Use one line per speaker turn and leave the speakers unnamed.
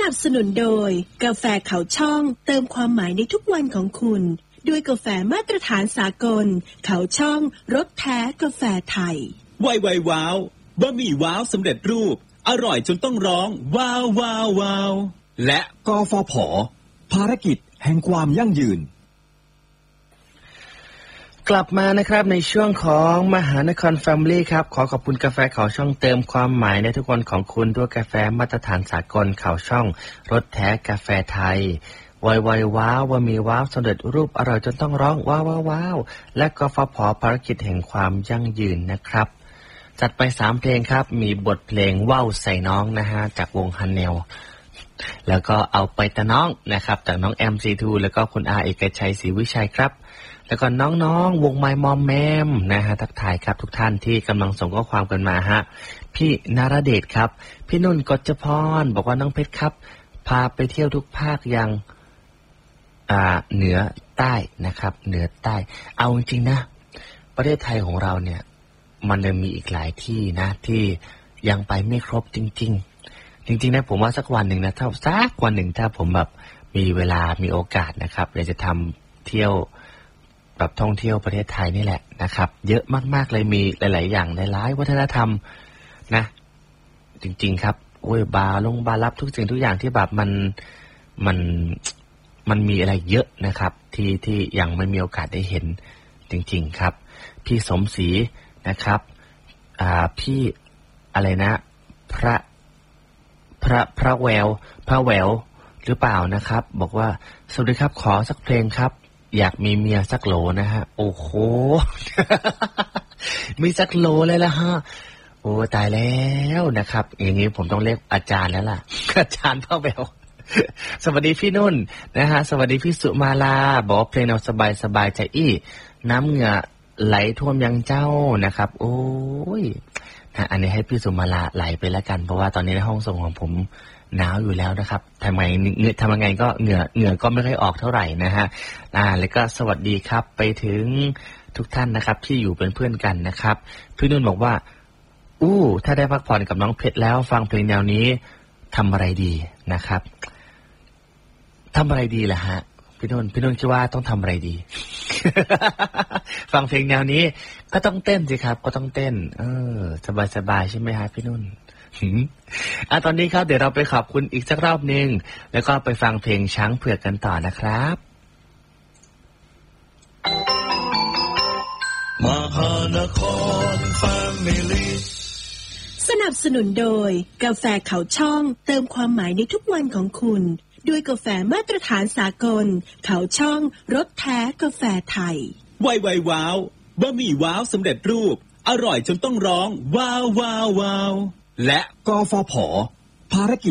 นับสนุนโดยกาแฟเขาช่องเติมความหมายในทุกวันของคุณด้วยกาแฟมาตรฐานสากลเขาช่องรสแท้กาแฟไทย
ไวว้าวบะหมี่ว้าวสำเร็จรูปอร่อยจนต้องร้องว้าวว้าวว้าวและ
กฟผ.ภารกิจแห่งความยั่งยืน
กลับมานะครับในช่วงของมหานครแฟมิลี่ครับขอขอบคุณกาแฟเขาช่องเติมความหมายในทุกวันของคุณด้วยกาแฟมาตรฐานสากลเขาช่องรสแท้กาแฟไทยไวว้าวบะหมี่ว้าวสำเร็จรูปอร่อยจนต้องร้องว้าวว้าวและกฟผ.ภารกิจแห่งความยั่งยืนนะครับจัดไป3เพลงครับมีบทเพลงว่าวใส่น้องนะฮะจากวงฮันเนลแล้วก็เอาไปตะน้องนะครับจากน้องแอมซีทูแล้วก็คุณอาเอกชัยศรีวิชัยครับแล้วก็น้องๆวงไมมอมแมมนะฮะทักทายครับทุกท่านที่กำลังส่งข้อความกันมาฮะพี่นรเดชครับพี่นุ่นกฎจพรบอกว่าน้องเพชรครับพาไปเที่ยวทุกภาคยังเหนือใต้นะครับเหนือใต้เอาจริงๆนะประเทศไทยของเราเนี่ยมันยังมีอีกหลายที่นะที่ยังไปไม่ครบจริงๆนะผมว่าสักวันหนึ่งนะถ้าผมแบบมีเวลามีโอกาสนะครับอยากจะทำเที่ยวแบบท่องเที่ยวประเทศไทยนี่แหละนะครับเยอะมากๆเลยมีหลายๆอย่างหลายๆวัฒนธรรมนะจริงๆครับโอ้ยบารับทุกสิ่งทุกอย่างที่แบบมันมีอะไรเยอะนะครับที่ยังไม่มีโอกาสได้เห็นจริงๆครับพี่สมศรีนะครับพี่อะไรนะพระแววหรือเปล่านะครับบอกว่าสวัสดีครับขอสักเพลงครับอยากมีเมียสักโหลนะฮะโอ้โห มีสักโหลเลยละฮะโอ้ตายแล้วนะครับอย่างนี้ผมต้องเรียกอาจารย์แล้วล่ะอาจารย์พ่อแววสวัสดีพี่นุ่นนะฮะสวัสดีพี่สุมาลาบอกเพลงเราสบายใจน้ำเหงื่อไหลท่วมยังเจ้านะครับโอ้ยอันนี้ให้พี่สุมาลาไหลไปแล้วกันเพราะว่าตอนนี้ในห้องส่งของผมหนาวอยู่แล้วนะครับทำยังไงก็เหงื่อก็ไม่ค่อยออกเท่าไหร่นะฮะแล้วก็สวัสดีครับไปถึงทุกท่านนะครับที่อยู่เป็นเพื่อนกันนะครับพี่นุ่นบอกว่าถ้าได้พักผ่อนกับน้องเพชรแล้วฟังเพลงแนวนี้ทำอะไรดีนะครับทำอะไรดีล่ะฮะพี่นุ่นคิดว่าต้องทำอะไรดี ฟังเพลงแนวนี้ก็ต้องเต้นสิครับก็ต้องเต้นสบายใช่ไหมฮะพี่นุ่นตอนนี้ครับเดี๋ยวเราไปขอบคุณอีกสักรอบนึงแล้วก็ไปฟังเพลงช้างเผือกกันต่อนะครับ
มหานครแฟมิลี่
สนับสนุนโดยกาแฟเขาช่องเติมความหมายในทุกวันของคุณด้วยกาแฟมาตรฐานสากลเขาช่องรสแท้กาแฟไทย
ไวว้าวบะหมี่ว้าวสำเร็จรูปอร่อยจนต้องร้องว้าวว้าวว้าวและ
กฟผ.ภารกิจ